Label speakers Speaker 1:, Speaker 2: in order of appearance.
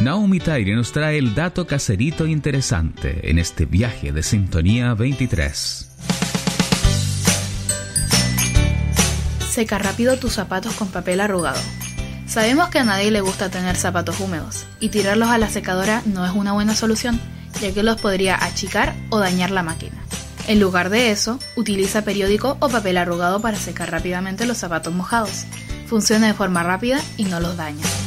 Speaker 1: Naomi Taire nos trae el dato caserito interesante en este viaje de Sintonía 23.
Speaker 2: Seca rápido tus zapatos con papel arrugado. Sabemos que a nadie le gusta tener zapatos húmedos, y tirarlos a la secadora no es una buena solución, ya que los podría achicar o dañar la máquina. En lugar de eso, utiliza periódico o papel arrugado para secar rápidamente los zapatos mojados. Funciona de forma rápida y no los daña.